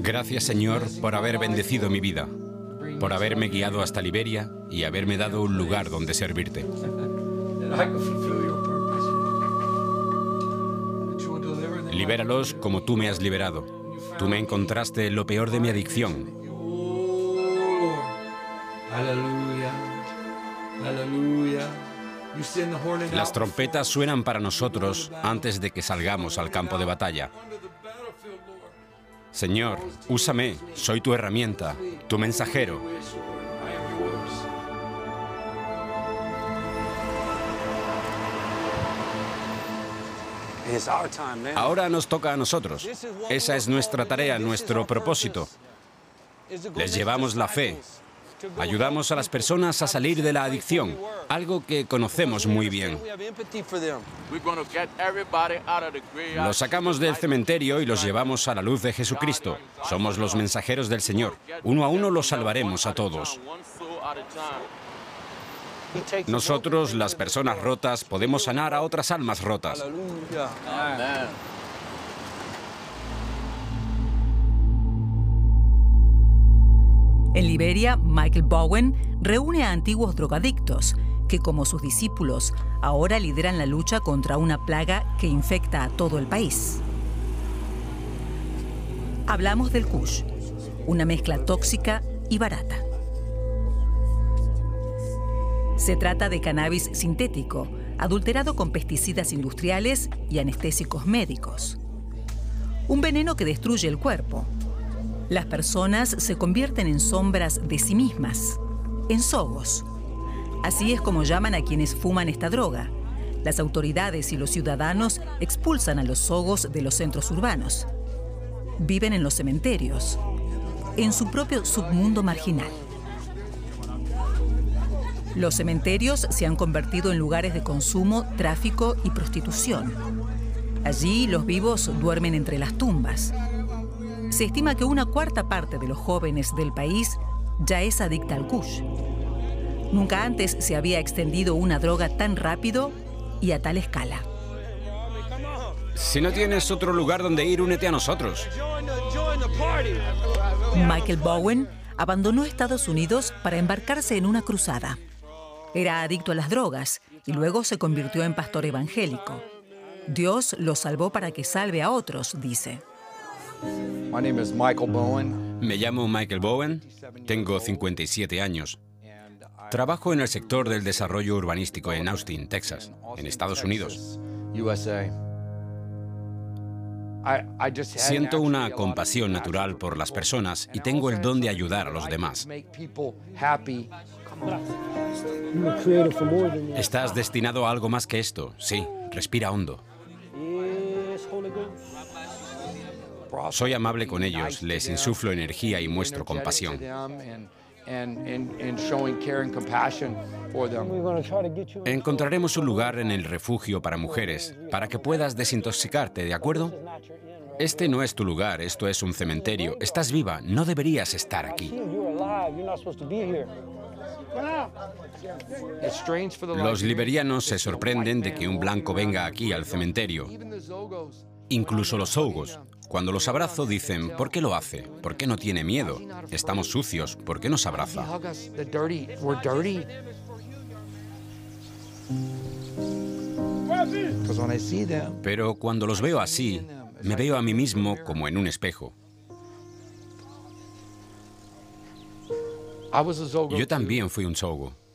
Gracias, Señor, por haber bendecido mi vida, por haberme guiado hasta Liberia y haberme dado un lugar donde servirte. Libéralos como tú me has liberado. Tú me encontraste en lo peor de mi adicción. Las trompetas suenan para nosotros antes de que salgamos al campo de batalla. Señor, úsame, soy tu herramienta, tu mensajero. Ahora nos toca a nosotros. Esa es nuestra tarea, nuestro propósito. Les llevamos la fe. Ayudamos a las personas a salir de la adicción, algo que conocemos muy bien. Los sacamos del cementerio y los llevamos a la luz de Jesucristo. Somos los mensajeros del Señor. Uno a uno los salvaremos a todos. Nosotros, las personas rotas, podemos sanar a otras almas rotas. En Liberia, Michael Bowen reúne a antiguos drogadictos que, como sus discípulos, ahora lideran la lucha contra una plaga que infecta a todo el país. Hablamos del Kush, una mezcla tóxica y barata. Se trata de cannabis sintético, adulterado con pesticidas industriales y anestésicos médicos. Un veneno que destruye el cuerpo. Las personas se convierten en sombras de sí mismas, en zogos. Así es como llaman a quienes fuman esta droga. Las autoridades y los ciudadanos expulsan a los zogos de los centros urbanos. Viven en los cementerios, en su propio submundo marginal. Los cementerios se han convertido en lugares de consumo, tráfico y prostitución. Allí los vivos duermen entre las tumbas. Se estima que una cuarta parte de los jóvenes del país ya es adicta al Kush. Nunca antes se había extendido una droga tan rápido y a tal escala. Si no tienes otro lugar donde ir, únete a nosotros. Michael Bowen abandonó Estados Unidos para embarcarse en una cruzada. Era adicto a las drogas y luego se convirtió en pastor evangélico. Dios lo salvó para que salve a otros, dice. Me llamo Michael Bowen, tengo 57 años. Trabajo en el sector del desarrollo urbanístico en Austin, Texas, en Estados Unidos. Siento una compasión natural por las personas y tengo el don de ayudar a los demás. Estás destinado a algo más que esto. Sí, respira hondo. Soy amable con ellos, les insuflo energía y muestro compasión. Encontraremos un lugar en el refugio para mujeres, para que puedas desintoxicarte, ¿de acuerdo? Este no es tu lugar, esto es un cementerio. Estás viva, no deberías estar aquí. Los liberianos se sorprenden de que un blanco venga aquí al cementerio. Incluso los zogos. Cuando los abrazo dicen, ¿por qué lo hace? ¿Por qué no tiene miedo? Estamos sucios, ¿por qué nos abraza? Pero cuando los veo así, me veo a mí mismo como en un espejo. Yo también fui un zogo.